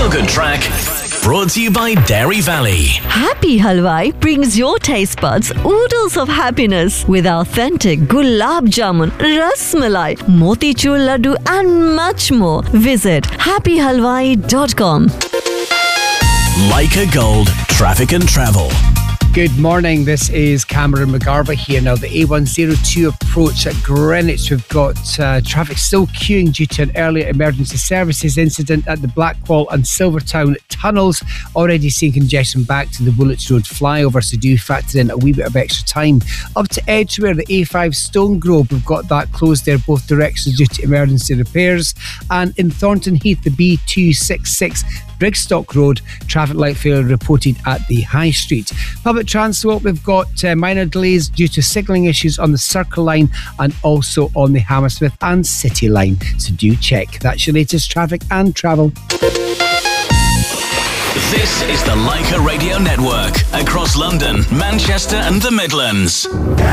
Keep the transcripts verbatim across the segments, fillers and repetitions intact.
Feel Good track brought to you by Dairy Valley. Happy Halwai brings your taste buds oodles of happiness with authentic gulab jamun, ras malai, motichur laddu and much more. Visit happy halwai dot com. Leica Gold Traffic and Travel. Good morning, this is Cameron McGarva here. Now, the A one oh two approach at Greenwich, we've got uh, traffic still queuing due to an earlier emergency services incident at the Blackwall and Silvertown tunnels. Already seeing congestion back to the Woolwich Road flyover, so do factor in a wee bit of extra time. Up to Edgware, the A five Stone Grove, we've got that closed there both directions due to emergency repairs. And in Thornton Heath, the B two sixty-six Brigstock Road, traffic light failure reported at the High Street. Public transport, we've got uh, minor delays due to signalling issues on the Circle Line and also on the Hammersmith and City Line, so do check. That's your latest traffic and travel. This is the Leica Radio Network across London, Manchester and the Midlands.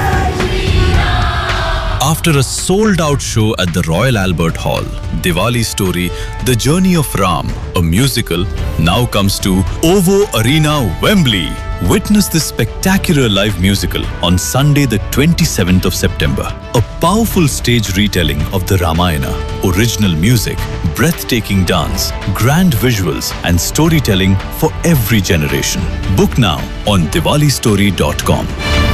After a sold-out show at the Royal Albert Hall, Diwali Story, The Journey of Ram, a musical, now comes to OVO Arena, Wembley. Witness this spectacular live musical on Sunday the twenty-seventh of September. A powerful stage retelling of the Ramayana, original music, breathtaking dance, grand visuals and storytelling for every generation. Book now on diwali story dot com.